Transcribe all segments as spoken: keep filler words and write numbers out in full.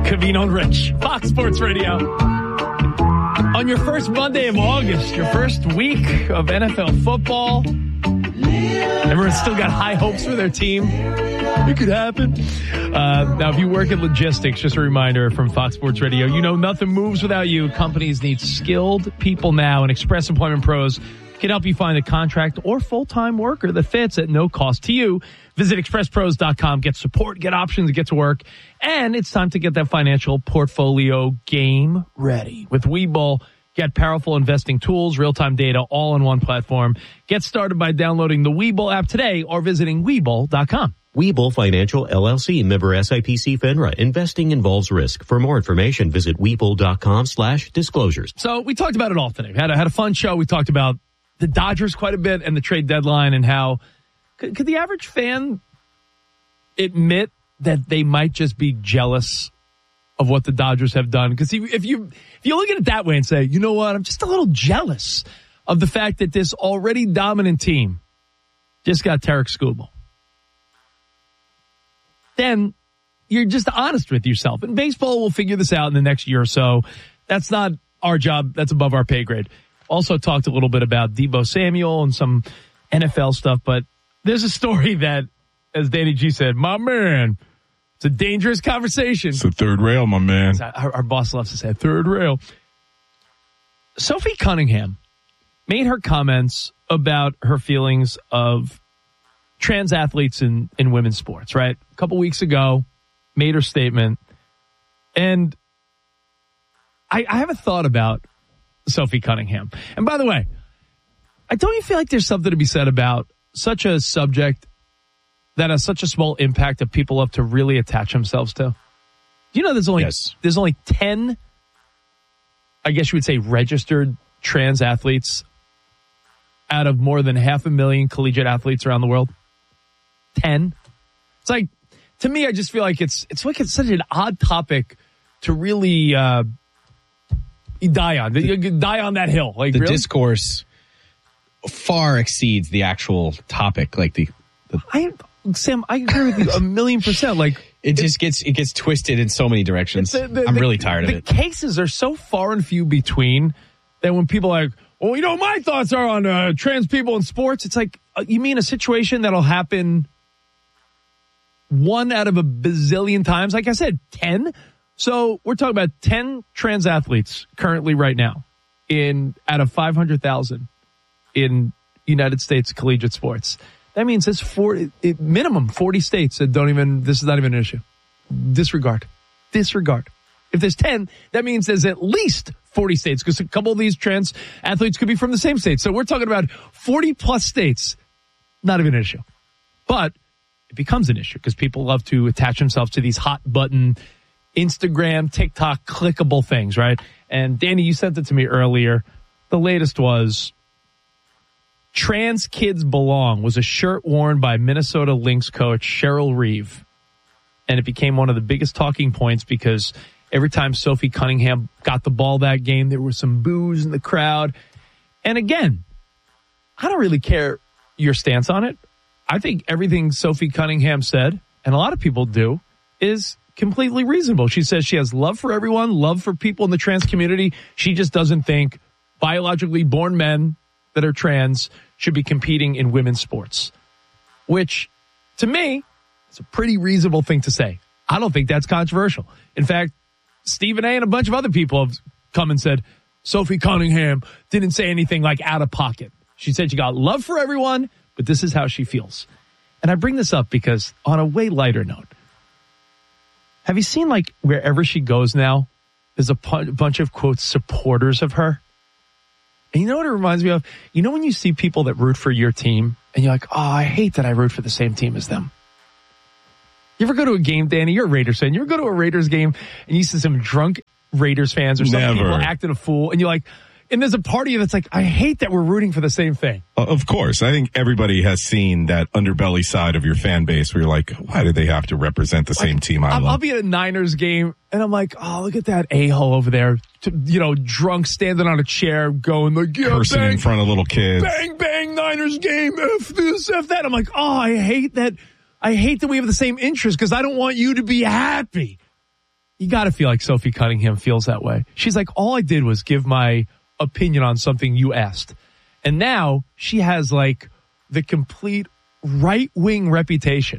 Covino and Rich, Fox Sports Radio. On your first Monday of August, your first week of N F L football, everyone's still got high hopes for their team. It could happen. Uh, now, if you work in logistics, just a reminder from Fox Sports Radio, you know nothing moves without you. Companies need skilled people now, and Express Employment Pros can help you find a contract or full-time worker that fits at no cost to you. Visit express pros dot com. Get support, get options, get to work. And it's time to get that financial portfolio game ready. With Webull, get powerful investing tools, real-time data, all in one platform. Get started by downloading the Webull app today or visiting webull dot com. Webull Financial, L L C, member S I P C FINRA. Investing involves risk. For more information, visit webull dot com slash disclosures. So we talked about it all today. We had a, had a fun show. We talked about the Dodgers quite a bit and the trade deadline and how could, could the average fan admit that they might just be jealous of what the Dodgers have done? Because if you if you look at it that way and say, you know what, I'm just a little jealous of the fact that this already dominant team just got Tarek Skubal, then you're just honest with yourself. And baseball will figure this out in the next year or so. That's not our job. That's above our pay grade. Also talked a little bit about Deebo Samuel and some N F L stuff, but there's a story that, as Danny G said, my man, it's a dangerous conversation. It's the third rail, my man. Our, our boss loves to say third rail. Sophie Cunningham made her comments about her feelings of trans athletes in, in women's sports, right? A couple weeks ago, made her statement. And I, I have a thought about Sophie Cunningham. And by the way, I don't you feel like there's something to be said about such a subject that has such a small impact that people have to really attach themselves to? You know, there's only yes. there's only ten, I guess you would say, registered trans athletes out of more than half a million collegiate athletes around the world. Ten. It's like, to me, I just feel like it's it's like it's such an odd topic to really uh, die on. The, die on that hill. Like the really? Discourse far exceeds the actual topic. Like the, the I Sam, I agree with you a million percent. Like it just gets it gets twisted in so many directions. The, the, I'm the, really tired the of it. The cases are so far and few between that when people are like, well, you know, my thoughts are on uh, trans people in sports. It's like, uh, you mean a situation that'll happen one out of a bazillion times? Like I said, ten. So we're talking about ten trans athletes currently right now in out of five hundred thousand in United States collegiate sports. That means there's forty, it, minimum forty states that don't even, this is not even an issue. Disregard. Disregard. If there's ten, that means there's at least forty states, because a couple of these trans athletes could be from the same state. So we're talking about forty plus states. Not even an issue. But it becomes an issue because people love to attach themselves to these hot button Instagram, TikTok, clickable things, right? And Danny, you sent it to me earlier. The latest was Trans Kids Belong was a shirt worn by Minnesota Lynx coach Cheryl Reeve. And it became one of the biggest talking points because every time Sophie Cunningham got the ball that game, there was some boos in the crowd. And again, I don't really care your stance on it. I think everything Sophie Cunningham said, and a lot of people do, is completely reasonable. She says she has love for everyone, love for people in the trans community. She just doesn't think biologically born men that are trans should be competing in women's sports, which to me is a pretty reasonable thing to say. I don't think that's controversial. In fact, Stephen A. and a bunch of other people have come and said Sophie Cunningham didn't say anything like out of pocket. She said she got love for everyone, but this is how she feels. And I bring this up because on a way lighter note, have you seen like wherever she goes now, there's a pu- bunch of, quote, supporters of her? And you know what it reminds me of? You know when you see people that root for your team and you're like, oh, I hate that I root for the same team as them. You ever go to a game, Danny? You're a Raiders fan. You ever go to a Raiders game and you see some drunk Raiders fans or some Never. people acting a fool and you're like, and there's a party that's like, I hate that we're rooting for the same thing. Uh, of course. I think everybody has seen that underbelly side of your fan base where you're like, why do they have to represent the like, same team I I'll, love? I'll be at a Niners game and I'm like, oh, look at that a-hole over there. To, you know, drunk, standing on a chair, going like, yeah, Cursing bang, in front of little kids. Bang, bang, Niners game, F this, F that. I'm like, oh, I hate that. I hate that we have the same interest because I don't want you to be happy. you got to feel like Sophie Cunningham feels that way. She's like, all I did was give my opinion on something you asked. And now she has like the complete right-wing reputation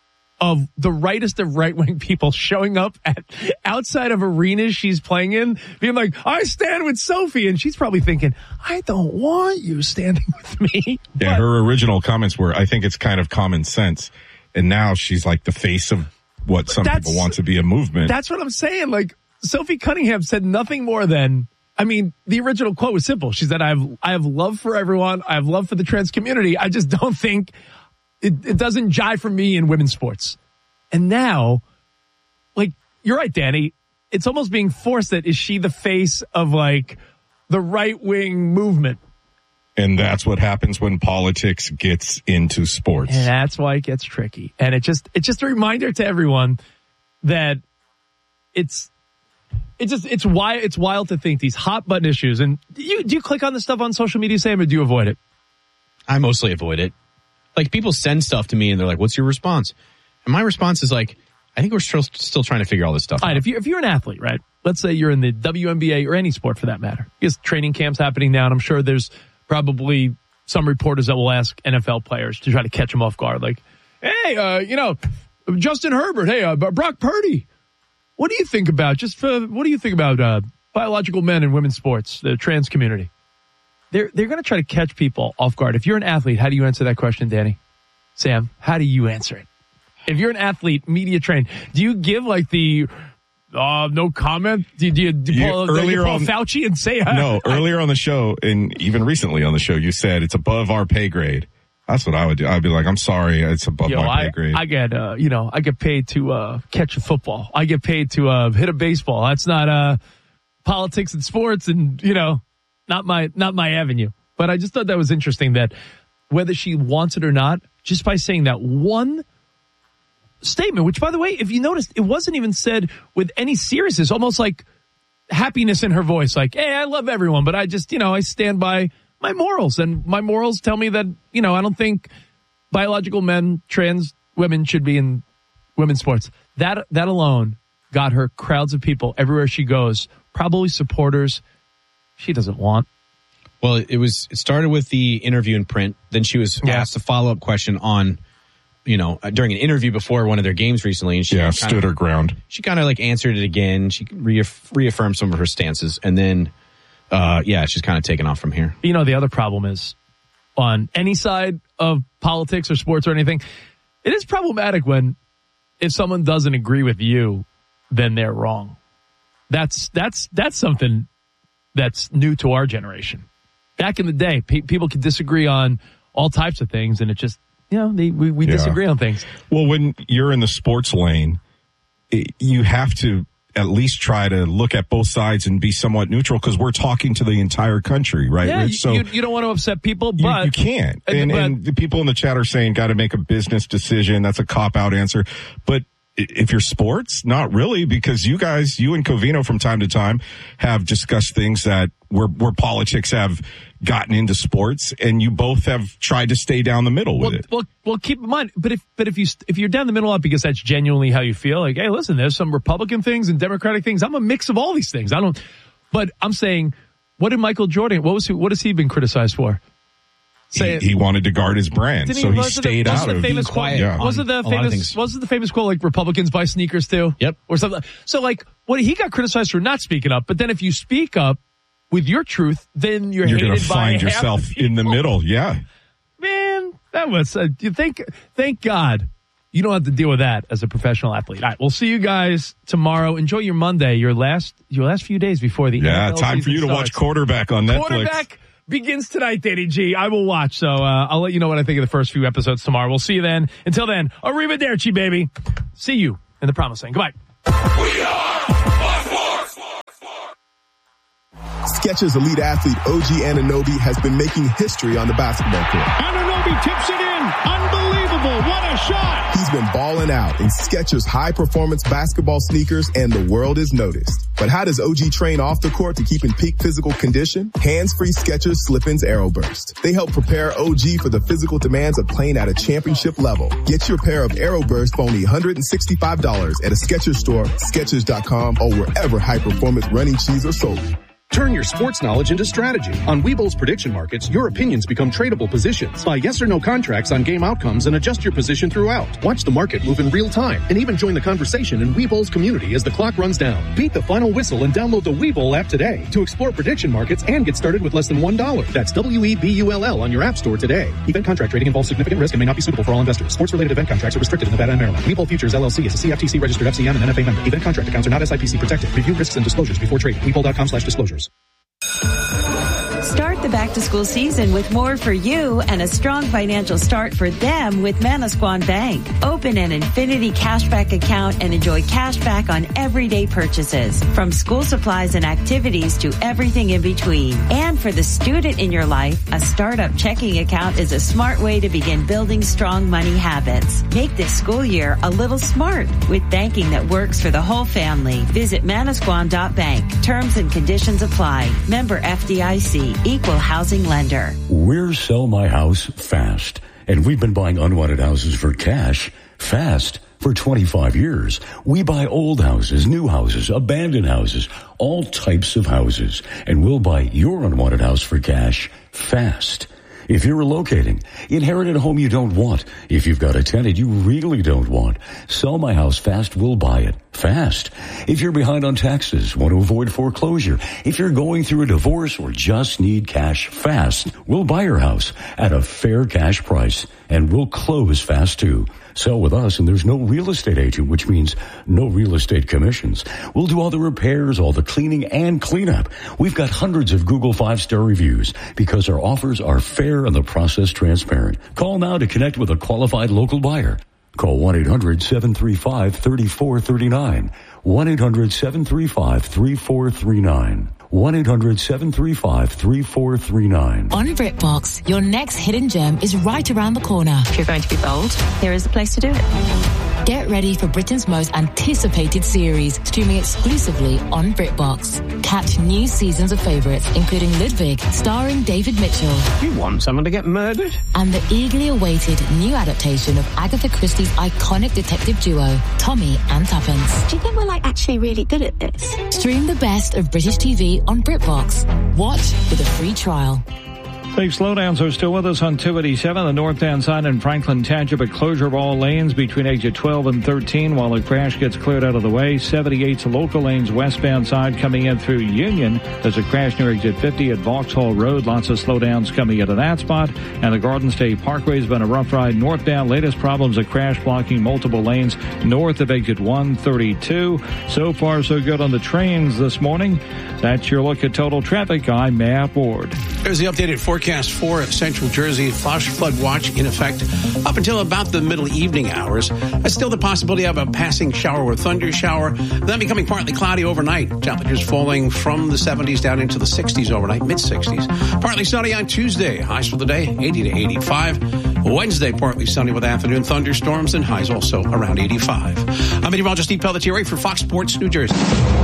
of the rightest of right-wing people showing up at outside of arenas she's playing in, being like, I stand with Sophie. And she's probably thinking, I don't want you standing with me. Yeah, but her original comments were, I think it's kind of common sense. And now she's like the face of what some people want to be a movement. That's what I'm saying. Like, Sophie Cunningham said nothing more than, I mean, the original quote was simple. She said, I have, I have love for everyone. I have love for the trans community. I just don't think it, it doesn't jive for me in women's sports. And now, like, you're right, Danny. It's almost being forced that is she the face of like the right wing movement? And that's what happens when politics gets into sports. And that's why it gets tricky. And it just, it's just a reminder to everyone that it's, It's just, it's why it's wild to think these hot button issues. And do you, do you click on this stuff on social media, Sam, or do you avoid it? I mostly avoid it. Like, people send stuff to me and they're like, what's your response? And my response is like, I think we're still, still trying to figure all this stuff all out. Right, if, you, if you're an athlete, right? Let's say you're in the W N B A or any sport for that matter. Because training camp's happening now, and I'm sure there's probably some reporters that will ask N F L players to try to catch them off guard. Like, hey, uh, you know, Justin Herbert, hey, uh, Brock Purdy. What do you think about just for, what do you think about uh, biological men in women's sports, the trans community? They're they're going to try to catch people off guard. If you're an athlete, how do you answer that question, Danny? Sam, how do you answer it? If you're an athlete, media trained, do you give like the uh, no comment? Do, do you, do you pull, You- earlier do you pull on- Fauci and say uh, No, earlier on the show, and even recently on the show, you said it's above our pay grade. That's what I would do. I'd be like, I'm sorry, it's above Yo, my pay I, grade. I get, uh, you know, I get paid to uh, catch a football. I get paid to uh, hit a baseball. That's not uh, politics and sports, and you know, not my not my avenue. But I just thought that was interesting that whether she wants it or not, just by saying that one statement, which by the way, if you noticed, it wasn't even said with any seriousness, almost like happiness in her voice, like, hey, I love everyone, but I just, you know, I stand by my morals, and my morals tell me that, you know, I don't think biological men, trans women should be in women's sports. That that alone got her crowds of people everywhere she goes, probably supporters she doesn't want. Well, it was, it started with the interview in print. Then she was Yeah. asked a follow-up question on, you know, uh, during an interview before one of their games recently. And she yeah, kind stood of, her ground. She kind of like answered it again. She reaff- reaffirmed some of her stances. And then, uh, yeah, she's kind of taken off from here. You know, the other problem is on any side of politics or sports or anything, it is problematic when if someone doesn't agree with you, then they're wrong. That's that's that's something that's new to our generation. Back in the day, pe- people could disagree on all types of things, and it just, you know, they, we, we Yeah. disagree on things. Well, when you're in the sports lane, it, you have to at least try to look at both sides and be somewhat neutral, because we're talking to the entire country, right, Yeah, Rich? So you, you don't want to upset people, you, but you can't. And, but- and the people in the chat are saying got to make a business decision. That's a cop-out answer. But i- if you're sports, not really, because you guys, you and Covino from time to time have discussed things that where, where politics have gotten into sports, and you both have tried to stay down the middle with Well, it. well, well, keep in mind, but if but if you if you're down the middle, because that's genuinely how you feel, like, hey, listen, there's some Republican things and Democratic things. I'm a mix of all these things. I don't, but I'm saying, what did Michael Jordan? What was he? What has he been criticized for? He, he wanted to guard his brand, Didn't so he wasn't it- stayed wasn't out the of famous Being quote. quiet Yeah. Wasn't the on a lot of famous? things. Wasn't the famous quote like Republicans buy sneakers too? Yep. Or something. So like, what he got criticized for not speaking up, but then if you speak up with your truth, then you're, You're hated going to by find half yourself the in the people. middle. Yeah. Man, that was, uh, you think, thank God you don't have to deal with that as a professional athlete. All right, we'll see you guys tomorrow. Enjoy your Monday, your last, your last few days before the Yeah. N F L Time for season you to starts. watch Quarterback on Netflix. Quarterback begins tonight, Danny G. I will watch, so uh, I'll let you know what I think of the first few episodes tomorrow. We'll see you then. Until then, arrivederci, baby. See you in the promised land. Goodbye. Skechers elite athlete O G Anunoby has been making history on the basketball court. Anunoby Kirby tips it in. Unbelievable. What a shot. He's been balling out in Skechers high-performance basketball sneakers, and the world is noticed. But how does O G train off the court to keep in peak physical condition? Hands-free Skechers Slip-ins Aeroburst. They help prepare O G for the physical demands of playing at a championship level. Get your pair of Aeroburst for only one hundred sixty-five dollars at a Skechers store, Skechers dot com, or wherever high-performance running shoes are sold. Turn your sports knowledge into strategy. On Webull's prediction markets, your opinions become tradable positions. Buy yes or no contracts on game outcomes and adjust your position throughout. Watch the market move in real time and even join the conversation in Webull's community as the clock runs down. Beat the final whistle and download the Webull app today to explore prediction markets and get started with less than one dollar. That's W E B U L L on your app store today. Event contract trading involves significant risk and may not be suitable for all investors. Sports-related event contracts are restricted in Nevada and Maryland. Webull Futures L L C is a C F T C registered F C M and N F A member. Event contract accounts are not S I P C protected. Review risks and disclosures before trading. Webull dot com slash disclosures. Start the back-to-school season with more for you and a strong financial start for them with Manasquan Bank. Open an Infinity Cashback account and enjoy cashback on everyday purchases, from school supplies and activities to everything in between. And for the student in your life, a startup checking account is a smart way to begin building strong money habits. Make this school year a little smart with banking that works for the whole family. Visit manasquan dot bank. Terms and conditions apply. Member F D I C. Equal housing lender. We're Sell My House Fast, and we've been buying unwanted houses for cash fast for twenty-five years. We buy old houses, new houses, abandoned houses, all types of houses, and we'll buy your unwanted house for cash fast. If you're relocating, inherited a home you don't want, if you've got a tenant you really don't want, Sell My House Fast will buy it fast. If you're behind on taxes, want to avoid foreclosure, if you're going through a divorce or just need cash fast, we'll buy your house at a fair cash price, and we'll close fast too. Sell with us, and there's no real estate agent, which means no real estate commissions. We'll do all the repairs, all the cleaning, and cleanup. We've got hundreds of Google five-star reviews because our offers are fair and the process transparent. Call now to connect with a qualified local buyer. Call one eight hundred seven three five three four three nine. one eight hundred seven three five three four three nine. one eight hundred seven three five three four three nine. On BritBox, your next hidden gem is right around the corner. If you're going to be bold, here is the place to do it. Get ready for Britain's most anticipated series, streaming exclusively on BritBox. Catch new seasons of favourites, including Ludwig, starring David Mitchell. You want someone to get murdered? And the eagerly awaited new adaptation of Agatha Christie's iconic detective duo, Tommy and Tuppence. Do you think we're like actually really good at this? Stream the best of British T V on BritBox. Watch with a free trial. Big slowdowns are still with us on two eighty-seven, the north-hand side in Franklin Township, at closure of all lanes between exit twelve and thirteen while the crash gets cleared out of the way. seventy-eight's local lanes westbound side coming in through Union. There's a crash near exit fifty at Vauxhall Road. Lots of slowdowns coming into that spot. And the Garden State Parkway has been a rough ride northbound. Latest problems, a crash blocking multiple lanes north of exit one thirty-two. So far, so good on the trains this morning. That's your look at total traffic. I'm Matt Ward. There's the updated forecast for Central Jersey. Flash flood watch in effect up until about the middle evening hours. There's still the possibility of a passing shower or thunder shower, then becoming partly cloudy overnight. Temperatures falling from the seventies down into the sixties overnight, mid-sixties. Partly sunny on Tuesday. Highs for the day, eighty to eighty-five. Wednesday, partly sunny with afternoon thunderstorms and highs also around eighty-five. I'm meteorologist Steve Pelletieri for Fox Sports New Jersey.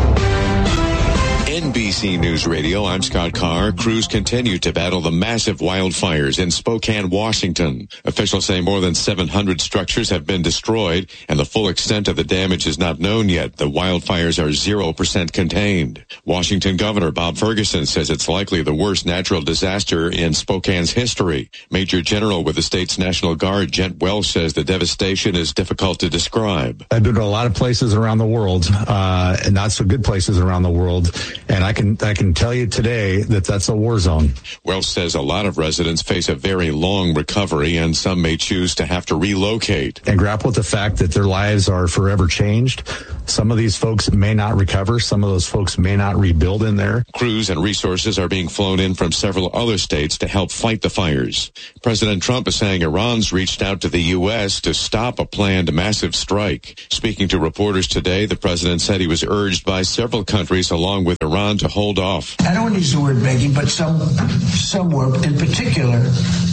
N B C News Radio, I'm Scott Carr. Crews continue to battle the massive wildfires in Spokane, Washington. Officials say more than seven hundred structures have been destroyed, and the full extent of the damage is not known yet. The wildfires are zero percent contained. Washington Governor Bob Ferguson says it's likely the worst natural disaster in Spokane's history. Major General with the state's National Guard, Gent Welsh, says the devastation is difficult to describe. I've been to a lot of places around the world, uh, and not so good places around the world. And I can I can tell you today that that's a war zone. Welsh says a lot of residents face a very long recovery, and some may choose to have to relocate. And grapple with the fact that their lives are forever changed. Some of these folks may not recover. Some of those folks may not rebuild in there. Crews and resources are being flown in from several other states to help fight the fires. President Trump is saying Iran's reached out to the U S to stop a planned massive strike. Speaking to reporters today, the president said he was urged by several countries along with Iran to hold off. I don't want to use the word begging, but some, some were, in particular,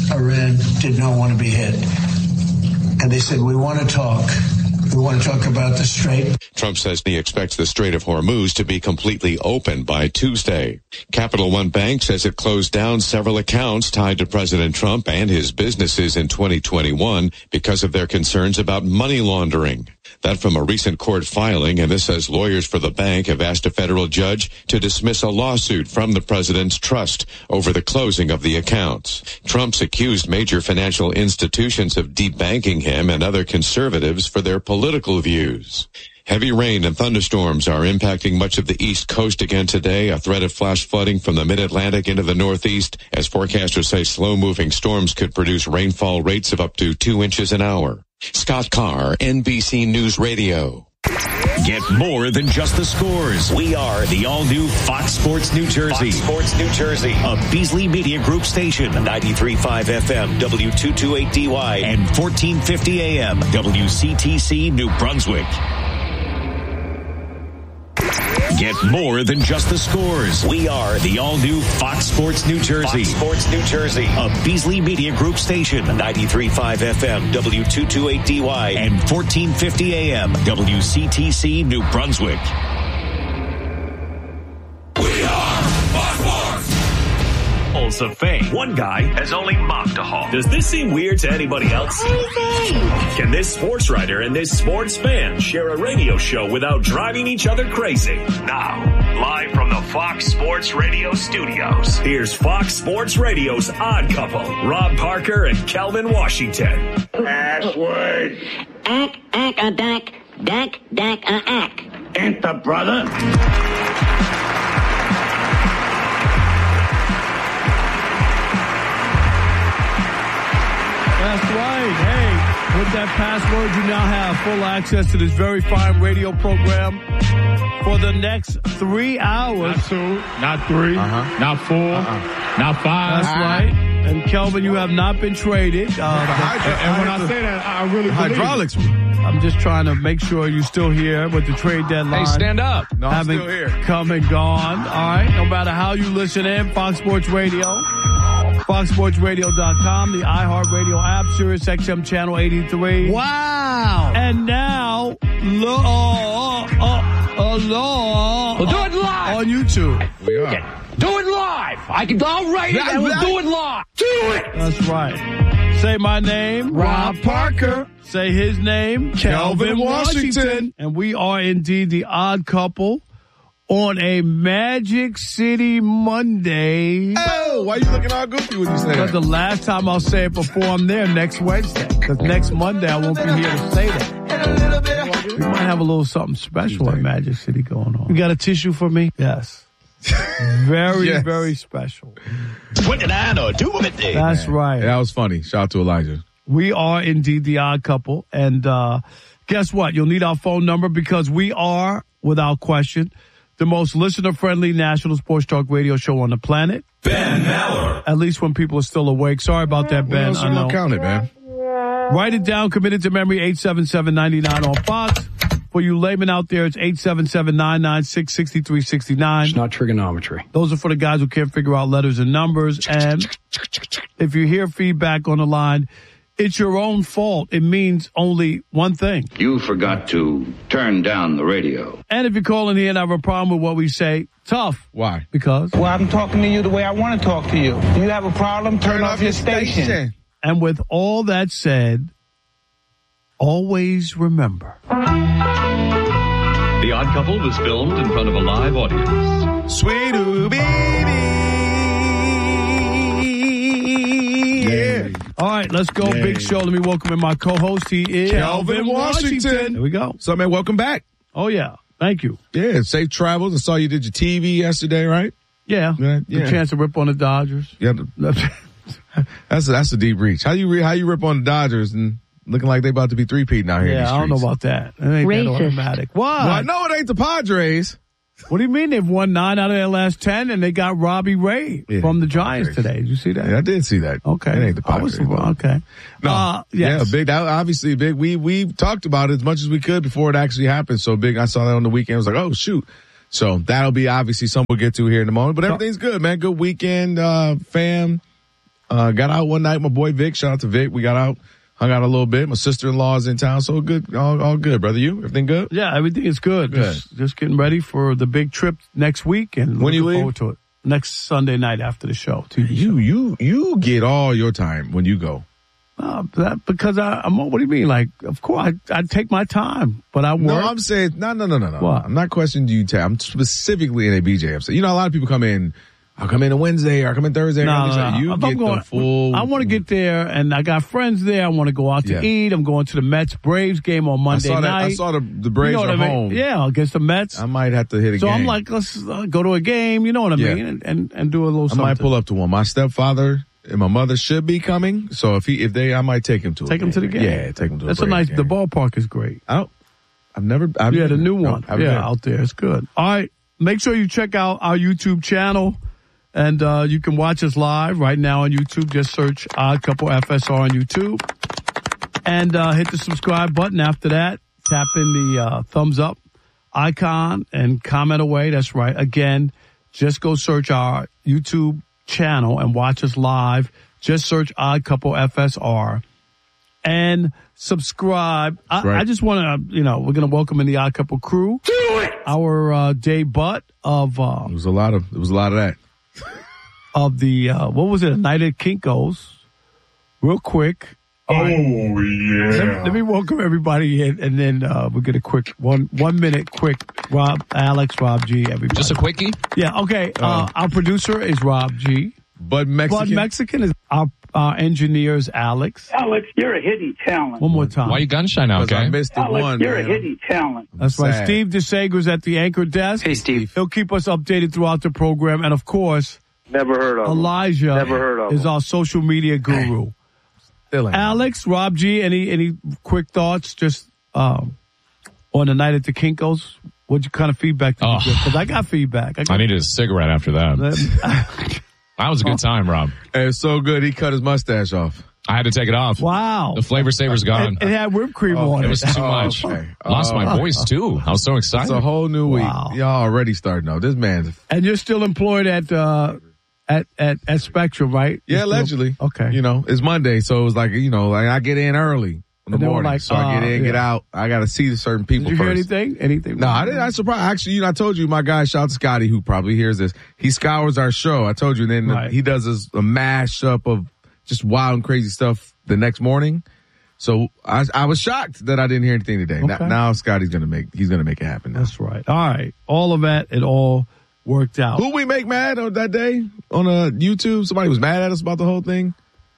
Iran did not want to be hit. And they said, we want to talk. We want to talk about the Strait. Trump says he expects the Strait of Hormuz to be completely open by Tuesday. Capital One Bank says it closed down several accounts tied to President Trump and his businesses in twenty twenty-one because of their concerns about money laundering. That from a recent court filing, and this says lawyers for the bank have asked a federal judge to dismiss a lawsuit from the president's trust over the closing of the accounts. Trump's accused major financial institutions of debanking him and other conservatives for their political views. Heavy rain and thunderstorms are impacting much of the East Coast again today, a threat of flash flooding from the mid-Atlantic into the Northeast, as forecasters say slow-moving storms could produce rainfall rates of up to two inches an hour. Scott Carr, N B C News Radio. Get more than just the scores. We are the all-new Fox Sports New Jersey. Fox Sports New Jersey. A Beasley Media Group station. ninety-three point five F M, W two twenty-eight D Y, and fourteen fifty A M, W C T C New Brunswick. Get more than just the scores. We are the all-new Fox Sports New Jersey. Fox Sports New Jersey. A Beasley Media Group station. ninety-three point five F M, W two twenty-eight D Y, and fourteen fifty A M, W C T C New Brunswick. We are Fox Sports. Halls of Fame. One guy has only mocked a hall. Does this seem weird to anybody else? Can this sports writer and this sports fan share a radio show without driving each other crazy? Now, live from the Fox Sports Radio studios, here's Fox Sports Radio's Odd Couple, Rob Parker and Kelvin Washington. Password. Ack, ack, a dack, dack, dack, a ack. Enter, brother. That's right. Hey, with that password, you now have full access to this very fine radio program for the next three hours. Not two, not three, uh-huh. not four, uh-uh. not five. That's right. And Kelvin, you have not been traded. Uh, and, and when I say that, I really believe hydraulics. I'm just trying to make sure you're still here with the trade deadline. Hey, stand up. No, I'm still here. Come and gone. All right. No matter how you listen in, Fox Sports Radio. Fox Sports Radio dot com, the iHeartRadio app, Sirius X M Channel eighty-three. Wow. And now, law, uh, uh, law. We'll do it live. On YouTube. We are. Do it live. I can, I'll write it and we'll do it live. Do it. That's right. Say my name, Rob Parker. Say his name, Kelvin Washington. Washington. And we are indeed the odd couple on a Magic City Monday. Oh, why are you looking all goofy when you say that? Because the last time I'll say it before I'm there next Wednesday. Because next Monday I won't be here to say that. We might have a little something special at Magic City going on. You got a tissue for me? Yes. Very, yes. Very special. What did I know? Do with it. That's right. Yeah, that was funny. Shout out to Elijah. We are indeed the odd couple. And uh guess what? You'll need our phone number because we are, without question, the most listener-friendly national sports talk radio show on the planet. Ben Maller. At least when people are still awake. Sorry about that, Ben. Well, I know. Count it, man. Write it down. Commit it to memory. eight seven seven, nine nine on Fox. For you laymen out there, it's eight seven seven, nine nine six, six three six nine. It's not trigonometry. Those are for the guys who can't figure out letters and numbers. And if you hear feedback on the line, it's your own fault. It means only one thing. You forgot to turn down the radio. And if you call in here and have a problem with what we say, tough. Why? Because? Well, I'm talking to you the way I want to talk to you. Do you have a problem? Turn, Turn off, off your station. station. And with all that said, always remember. The Odd Couple was filmed in front of a live audience. Sweet ooh baby. Yeah. All right, let's go. Yay. Big show. Let me welcome in my co-host. He is Kelvin Washington. Washington. There we go. So, man, welcome back. Oh, yeah. Thank you. Yeah, safe travels. I saw you did your T V yesterday, right? Yeah. yeah. yeah. The chance to rip on the Dodgers. Yeah. that's a, that's a deep reach. How you re, how you rip on the Dodgers and looking like they about to be three-peating out here yeah, in the I don't know about that. It ain't Racist. that automatic. What? Well, I know it ain't the Padres. What do you mean? They've won nine out of their last ten, and they got Robbie Ray yeah, from the Giants Padres. today. Did you see that? Yeah, I did see that. Okay. It ain't the Padres. Was, okay. No. Uh, yes. Yeah, big. That, obviously, big. We we talked about it as much as we could before it actually happened. So big. I saw that on the weekend. I was like, oh shoot. So that'll be obviously something we'll get to here in a moment. But everything's good, man. Good weekend, uh, fam. Uh, got out one night. My boy Vic, shout out to Vic. We got out, hung out a little bit. My sister-in-law's in town, so good. All, all good, brother. You? Everything good? Yeah, everything is good. Good. Just, just getting ready for the big trip next week, and When you looking leave? forward to it. Next Sunday night after the show. T V You, you, you get all your time when you go. Uh, that, because I, I'm. What do you mean? Like, of course, I, I take my time, but I work. No, I'm saying, no, no, no, no, no. What? I'm not questioning you. Time. I'm specifically in a B J upset. You know, a lot of people come in, I'll come in on Wednesday or I'll come in Thursday. No, or no, no. You If get I'm going, the full. I want to get there, and I got friends there. I want to go out to Yeah. eat. I'm going to the Mets Braves game on Monday I saw that, night. I saw the, the Braves you know are what I mean? home. Yeah, against the Mets. I might have to hit a so game. I'm like, let's uh, go to a game. You know what I Yeah. mean? And, and and do a little I something. might pull up to one. My stepfather and my mother should be coming. So if he, if they, I might take him to. Take a him to the game. Yeah, take him to. That's a, a nice. Braves The game. ballpark is great. I don't. I've never. I've yeah, the never- new no, one. I've yeah, never- out there. It's good. All right. Make sure you check out our YouTube channel. And uh, you can watch us live right now on YouTube. Just search Odd Couple F S R on YouTube. And uh, hit the subscribe button after that. Tap in the uh, thumbs up icon and comment away. That's right. Again, just go search our YouTube channel and watch us live. Just search Odd Couple F S R. And subscribe. I, Right. I just want to, you know, we're going to welcome in the Odd Couple crew. Do it! Our uh, Dave Butt of... Uh, It was a lot of. It was a lot of that. of the, uh, what was it, a Night at Kinko's. Real quick. All right. Oh, yeah. Let, let me welcome everybody in, and then uh, we'll get a quick, one one minute quick, Rob, Alex, Rob G, everybody. Just a quickie? Yeah, okay. Uh, our producer is Rob G. Bud Mexican. Bud Mexican is our, our engineer is Alex. Alex, you're a hidden talent. One more time. Why you gun shy now, Because okay? I missed it Alex, one. you're man. a hidden talent. That's right. Sad. Steve DeSager's at the anchor desk. Hey, Steve. He'll keep us updated throughout the program. And, of course, Never heard of him. Elijah Never heard of is him. our social media guru. Still ain't. Alex, Rob G, any any quick thoughts just um, on the Night at the Kinko's? What kind of feedback did you Oh. get? Because I got feedback. I, got I needed a cigarette after that. That was a good time, Rob. It was so good. He cut his mustache off. I had to take it off. Wow. The flavor saver's gone. It, it had whipped cream Oh, on It it. was too Oh, much. okay. Lost Oh. my voice, too. I was so It's excited. a whole new week. Wow. Y'all already starting off. This man's. And you're still employed at uh, at, at at Spectrum, right? Yeah, You're still- allegedly. Okay. You know, it's Monday, so it was like, you know, like I get in early in the And they were morning. like, so I get uh, in, get yeah. out. I got to see the certain people Did you hear first. anything? Anything? No, I didn't. I surprised. Actually, you know, I told you my guy, shout out to Scotty, who probably hears this. He scours our show. I told you. And then Right. he does this, a mashup of just wild and crazy stuff the next morning. So I, I was shocked that I didn't hear anything today. Now, Okay. now Scotty's gonna make. He's gonna make it happen. Now. That's right. All right. All of that, it all worked out. Who we make mad on that day on uh, YouTube? Somebody was mad at us about the whole thing.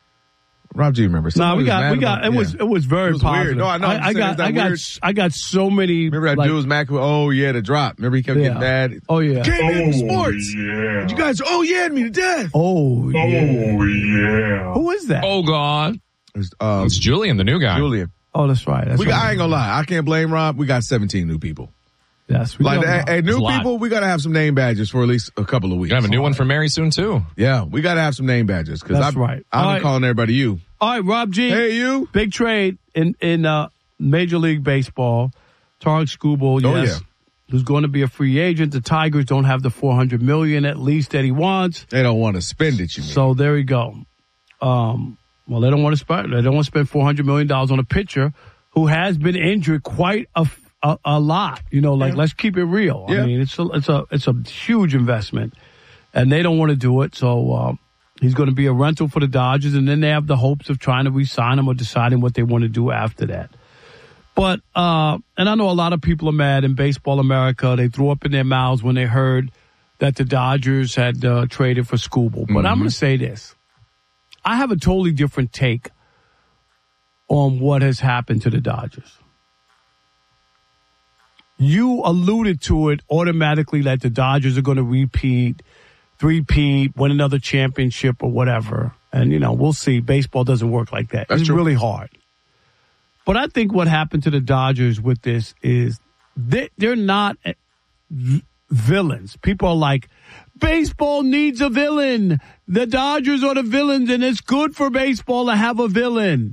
Rob G, remember? No, Somebody we was got, mad we got, about- it was, yeah. it was very It was positive. weird. No, I know. I'm I, I saying, is got, that I got, weird? I got so many. Remember that like, dude was mad? Oh yeah, the drop. Remember he kept Yeah. getting mad. Oh yeah. Can't Oh, handle sports. yeah. You guys, oh yeah, me to death. Oh yeah. Oh, yeah. Who is that? Oh, God. It's, um, It's Julian, the new guy. Julian. Oh, that's right. That's We right. got, I ain't gonna lie. I can't blame Rob. We got seventeen new people. Yes. We Like, don't know. hey, hey, new That's a lot. people, we gotta have some name badges for at least a couple of weeks. You're going to have a new one for Mary soon, too. Yeah, we gotta have some name badges because That's I'm right. I'm All right. calling everybody you. All right, Rob G. Hey, you. Big trade in in uh, Major League Baseball. Tarek Skubal, Oh, yes, yeah. who's going to be a free agent. The Tigers don't have the four hundred million at least that he wants. They don't want to spend it. You mean? So there you go. Um, well, they don't want to spend. They don't want to spend four hundred million dollars on a pitcher who has been injured quite a a, a lot. You know, like Yeah. let's keep it real. Yeah. I mean, it's a it's a it's a huge investment, and they don't want to do it. So uh, he's going to be a rental for the Dodgers, and then they have the hopes of trying to re-sign him or deciding what they want to do after that. But uh, and I know a lot of people are mad in Baseball America. They threw up in their mouths when they heard that the Dodgers had uh, traded for Skubal. But I'm going to say this. I have a totally different take on what has happened to the Dodgers. You alluded to it automatically that the Dodgers are going to repeat, three-peat, win another championship or whatever. And, you know, we'll see. Baseball doesn't work like that. That's it's true. really hard. But I think what happened to the Dodgers with this is they, they're not v- villains. People are like, baseball needs a villain. The Dodgers are the villains, and it's good for baseball to have a villain.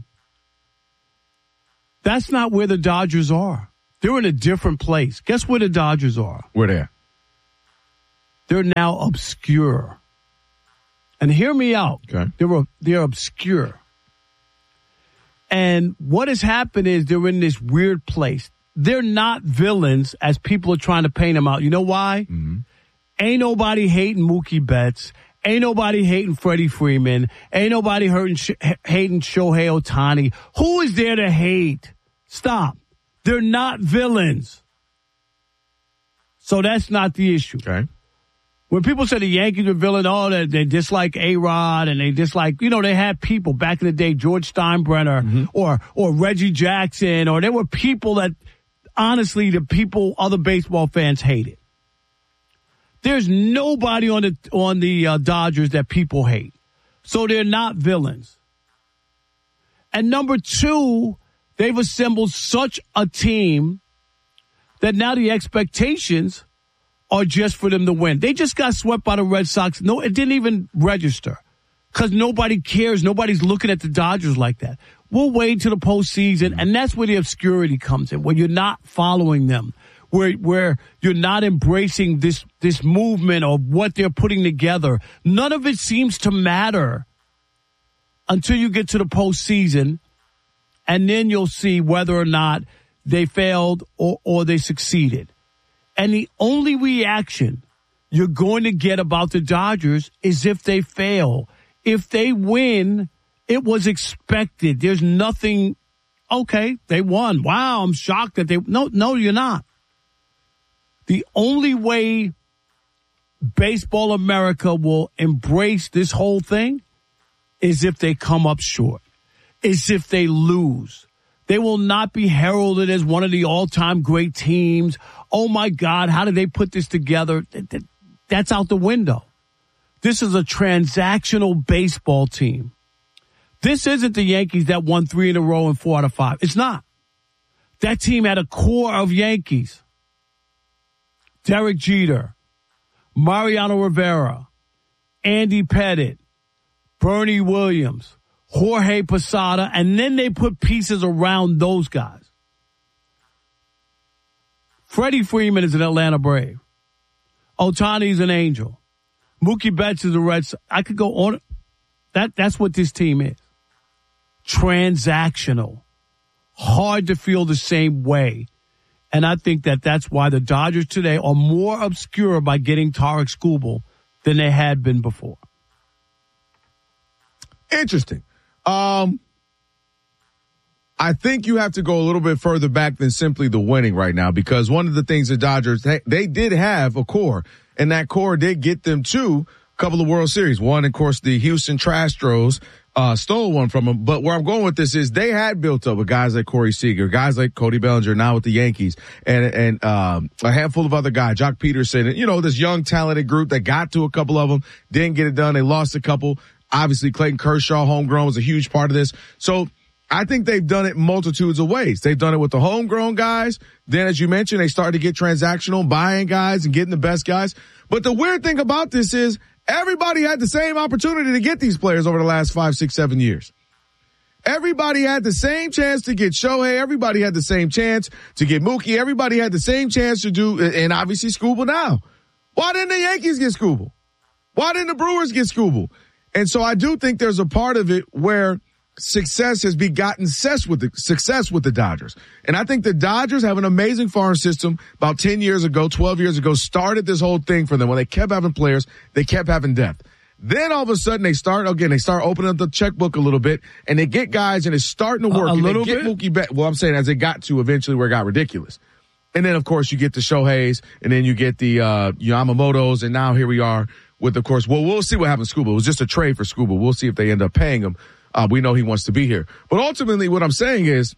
That's not where the Dodgers are. They're in a different place. Guess where the Dodgers are? Where they at? They're now obscure. And hear me out. Okay. They're, they're obscure. And what has happened is they're in this weird place. They're not villains as people are trying to paint them out. You know why? Mm-hmm. Ain't nobody hating Mookie Betts. Ain't nobody hating Freddie Freeman. Ain't nobody hurting, hating Shohei Ohtani. Who is there to hate? Stop. They're not villains. So that's not the issue. Okay. When people say the Yankees are villain, oh, they, they dislike A-Rod and they dislike, you know, they had people back in the day, George Steinbrenner mm-hmm. or or Reggie Jackson, or there were people that, honestly, the people, other baseball fans hated. There's nobody on the on the uh, Dodgers that people hate. So they're not villains. And number two, they've assembled such a team that now the expectations are just for them to win. They just got swept by the Red Sox. No, it didn't even register because nobody cares. Nobody's looking at the Dodgers like that. We'll wait to the postseason, and that's where the obscurity comes in, when you're not following them, where where you're not embracing this this movement or what they're putting together. None of it seems to matter until you get to the postseason, and then you'll see whether or not they failed or, or they succeeded. And the only reaction you're going to get about the Dodgers is if they fail. If they win, it was expected. There's nothing, okay, they won. Wow, I'm shocked that they, no, no, you're not. The only way Baseball America will embrace this whole thing is if they come up short, is if they lose. They will not be heralded as one of the all-time great teams. Oh, my God, how did they put this together? That's out the window. This is a transactional baseball team. This isn't the Yankees that won three in a row and four out of five. It's not. That team had a core of Yankees. Derek Jeter, Mariano Rivera, Andy Pettitte, Bernie Williams, Jorge Posada, and then they put pieces around those guys. Freddie Freeman is an Atlanta Brave. Ohtani is an Angel. Mookie Betts is a Red Sox. I could go on. That, that's what this team is. Transactional. Hard to feel the same way. And I think that that's why the Dodgers today are more obscure by getting Tarek Skubal than they had been before. Interesting. Um, I think you have to go a little bit further back than simply the winning right now, because one of the things the Dodgers, they, they did have a core, and that core did get them to a couple of World Series. One, of course, the Houston Astros uh, stole one from them. But where I'm going with this is they had built up with guys like Corey Seager, guys like Cody Bellinger, now with the Yankees, and and um, a handful of other guys, Jock Peterson, you know, this young talented group that got to a couple of them, didn't get it done. They lost a couple. Obviously, Clayton Kershaw, homegrown, was a huge part of this. So I think they've done it multitudes of ways. They've done it with the homegrown guys. Then, as you mentioned, they started to get transactional, buying guys and getting the best guys. But the weird thing about this is everybody had the same opportunity to get these players over the last five, six, seven years. Everybody had the same chance to get Shohei. Everybody had the same chance to get Mookie. Everybody had the same chance to do, and obviously Skubal now. Why didn't the Yankees get Skubal? Why didn't the Brewers get Skubal? And so I do think there's a part of it where success has begotten success with the success with the Dodgers. And I think the Dodgers have an amazing farm system. About ten years ago, twelve years ago, started this whole thing for them. When they kept having players, they kept having depth. Then all of a sudden they start, again, they start opening up the checkbook a little bit, and they get guys, and it's starting to work. A, a and little they get bit? Mookie Betts. Well, I'm saying as it got to eventually where it got ridiculous. And then, of course, you get the Shoheis, and then you get the uh, Yamamotos, and now here we are with, of course, well, we'll see what happens to Skubal. It was just a trade for Skubal. We'll see if they end up paying him. Uh, we know he wants to be here. But ultimately, what I'm saying is,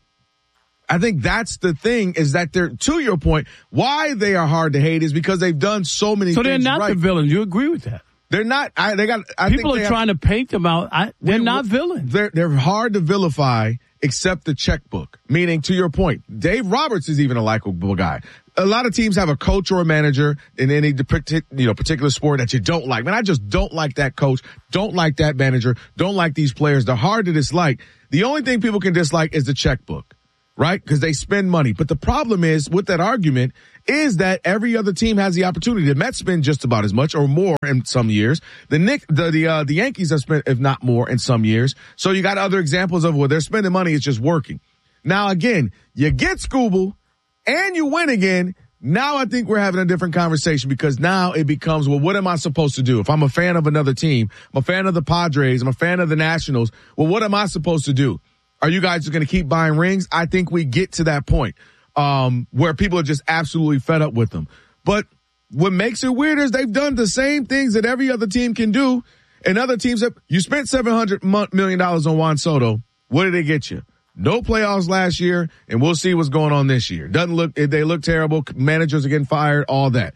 I think that's the thing, is that they're, to your point, why they are hard to hate is because they've done so many so things they're not right. the villains. You agree with that? They're not. I, they got. I People think are they trying have, to paint them out. I, they're we, not villains. They're they're hard to vilify, except the checkbook. Meaning, to your point, Dave Roberts is even a likable guy. A lot of teams have a coach or a manager in any you know particular sport that you don't like. Man, I just don't like that coach. Don't like that manager. Don't like these players. They're hard to dislike. The only thing people can dislike is the checkbook, right? Because they spend money. But the problem is with that argument is that every other team has the opportunity. The Mets spend just about as much or more in some years. The Nick, the the, uh, the Yankees have spent, if not more, in some years. So you got other examples of where they're spending money, it's just working. Now again, you get Scooble and you win again. Now I think we're having a different conversation because now it becomes, well, what am I supposed to do? If I'm a fan of another team, I'm a fan of the Padres, I'm a fan of the Nationals, well, what am I supposed to do? Are you guys just going to keep buying rings? I think we get to that point. Um, where people are just absolutely fed up with them. But what makes it weird is they've done the same things that every other team can do. And other teams have, you spent seven hundred million dollars on Juan Soto. What did they get you? No playoffs last year, and we'll see what's going on this year. Doesn't look, they look terrible. Managers are getting fired, all that.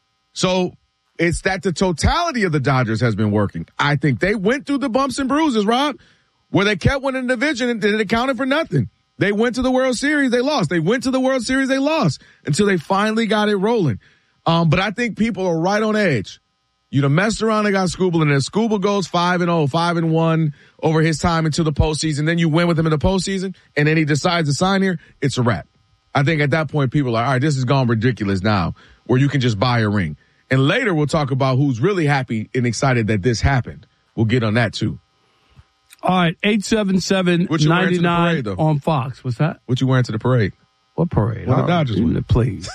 So it's that the totality of the Dodgers has been working. I think they went through the bumps and bruises, Rob, where they kept winning the division and it accounted for nothing. They went to the World Series, they lost. They went to the World Series, they lost until they finally got it rolling. Um, but I think people are right on edge. You know, messed around, they got Scooble, and then Scooble goes five and oh, five and one over his time into the postseason. Then you win with him in the postseason, and then he decides to sign here. It's a wrap. I think at that point, people are, all right, this has gone ridiculous now, where you can just buy a ring. And later we'll talk about who's really happy and excited that this happened. We'll get on that too. All right, eight seven seven, nine nine on Fox. What's that? What you wearing to the parade? What parade? Well, the Dodgers win. Please.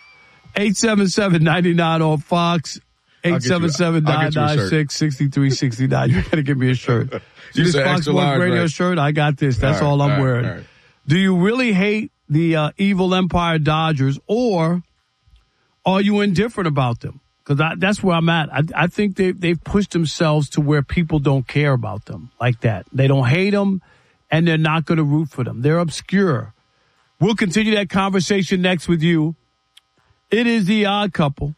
eight seven seven, nine nine on Fox. eight seven seven, nine nine six, six three six nine. You got to give me a shirt. See this Fox Sports large, Radio right? shirt? I got this. That's all, right, all I'm all wearing. Right, all right. Do you really hate the uh, evil Empire Dodgers, or are you indifferent about them? Because that's where I'm at. I, I think they, they've pushed themselves to where people don't care about them like that. They don't hate them, and they're not going to root for them. They're obscure. We'll continue that conversation next with you. It is The Odd Couple.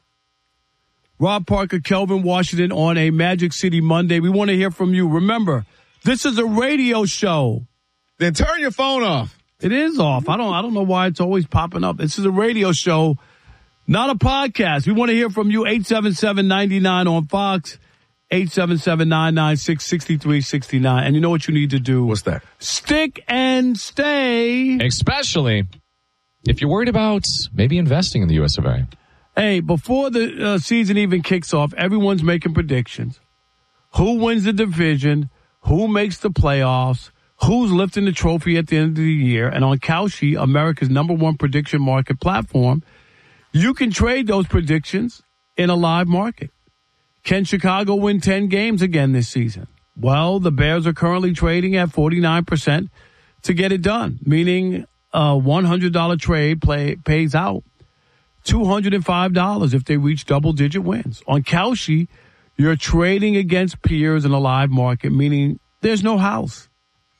Rob Parker, Kelvin Washington on a Magic City Monday. We want to hear from you. Remember, this is a radio show. Then turn your phone off. It is off. I don't, I don't know why it's always popping up. This is a radio show. Not a podcast. We want to hear from you. eight seven seven, nine nine on Fox. eight seven seven, nine nine six, six three six nine. And you know what you need to do? What's that? Stick and stay. Especially if you're worried about maybe investing in the U S of A. Hey, before the uh, season even kicks off, everyone's making predictions. Who wins the division? Who makes the playoffs? Who's lifting the trophy at the end of the year? And on Kalshi, America's number one prediction market platform, you can trade those predictions in a live market. Can Chicago win ten games again this season? Well, the Bears are currently trading at forty-nine percent to get it done, meaning a one hundred dollars trade play, pays out two hundred five dollars if they reach double-digit wins. On Kalshi, you're trading against peers in a live market, meaning there's no house.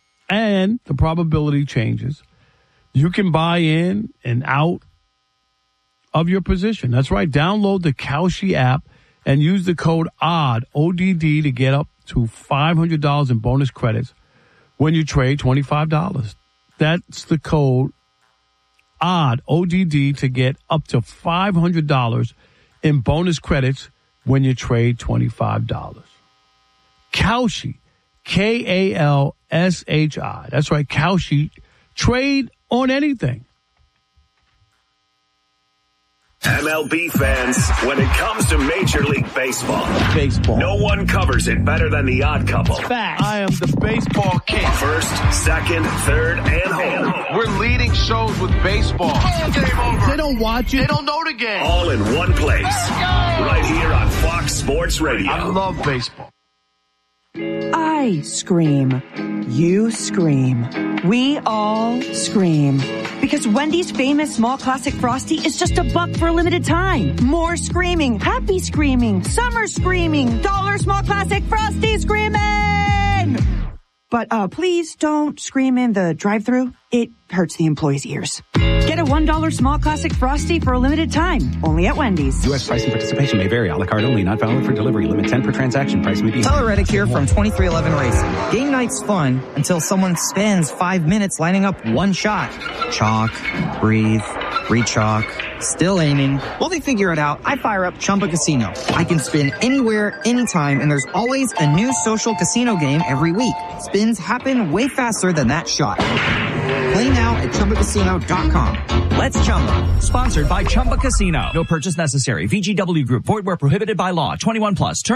And the probability changes. You can buy in and out of your position. That's right. Download the Kalshi app and use the code ODD, O D D, to get up to five hundred dollars in bonus credits when you trade twenty-five dollars. That's the code ODD, O D D, to get up to five hundred dollars in bonus credits when you trade twenty-five dollars. Kalshi, K A L S H I. That's right, Kalshi. Trade on anything. M L B fans, when it comes to Major League Baseball, baseball, no one covers it better than The Odd Couple. Fact. I am the baseball king. First, second, third, and home. We're leading shows with baseball. Oh, game over. They don't watch it. They don't know the game. All in one place. Right here on Fox Sports Radio. I love baseball. I scream. You scream. We all scream. Because Wendy's famous small classic Frosty is just a buck for a limited time. More screaming, happy screaming, summer screaming, dollar small classic Frosty screaming! But uh, please don't scream in the drive-thru. It hurts the employees' ears. Get a one dollar small classic Frosty for a limited time. Only at Wendy's. U S price and participation may vary. A la carte only. Not valid for delivery. Limit ten per transaction. Price may be... Tyler Reddick here from twenty-three eleven Racing. Game night's fun until someone spends five minutes lining up one shot. Chalk. Breathe. Re-chalk. Still aiming. While they figure it out, I fire up Chumba Casino. I can spin anywhere, anytime, and there's always a new social casino game every week. Spins happen way faster than that shot. Play now at chumba casino dot com. Let's Chumba. Sponsored by Chumba Casino. No purchase necessary. V G W Group. Void where prohibited by law. twenty-one plus. Terms